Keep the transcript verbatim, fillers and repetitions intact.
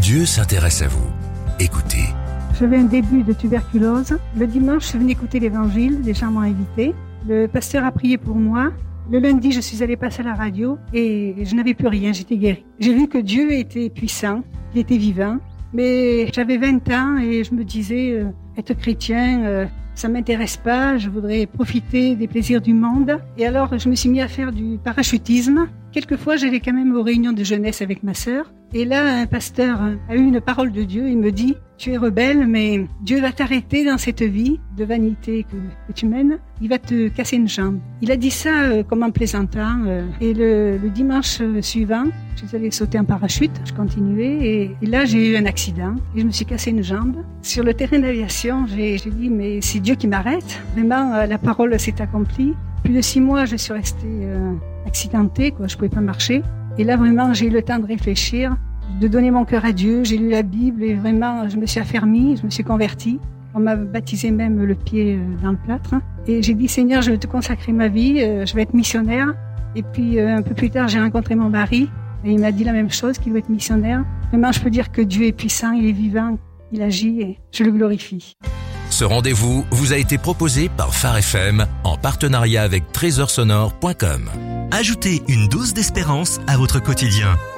Dieu s'intéresse à vous. Écoutez. J'avais un début de tuberculose. Le dimanche, je suis venue écouter l'évangile, les gens m'ont invité. Le pasteur a prié pour moi. Le lundi, je suis allée passer à la radio et je n'avais plus rien, j'étais guérie. J'ai vu que Dieu était puissant, qu'il était vivant, mais j'avais vingt ans et je me disais, euh, être chrétien, euh, ça m'intéresse pas, je voudrais profiter des plaisirs du monde. Et alors, je me suis mis à faire du parachutisme. Quelquefois, j'allais quand même aux réunions de jeunesse avec ma sœur. Et là, un pasteur a eu une parole de Dieu. Il me dit, tu es rebelle, mais Dieu va t'arrêter dans cette vie de vanité que, que tu mènes. Il va te casser une jambe. Il a dit ça euh, comme en plaisantant. Euh, et le, le dimanche suivant, je suis allée sauter en parachute. Je continuais et, et là, j'ai eu un accident. Et je me suis cassé une jambe. Sur le terrain d'aviation, j'ai, j'ai dit, mais c'est Dieu qui m'arrête. Vraiment, euh, la parole s'est accomplie. Plus de six mois, je suis restée euh, accidentée, quoi. Je pouvais pas marcher. Et là, vraiment, j'ai eu le temps de réfléchir, de donner mon cœur à Dieu. J'ai lu la Bible et vraiment, je me suis affermie, je me suis convertie. On m'a baptisé même le pied dans le plâtre. Et j'ai dit, Seigneur, je vais te consacrer ma vie, je vais être missionnaire. Et puis, un peu plus tard, j'ai rencontré mon mari et il m'a dit la même chose, qu'il veut être missionnaire. Vraiment, je peux dire que Dieu est puissant, il est vivant, il agit et je le glorifie. Ce rendez-vous vous a été proposé par Phare F M en partenariat avec trésor sonore point com. Ajoutez une dose d'espérance à votre quotidien.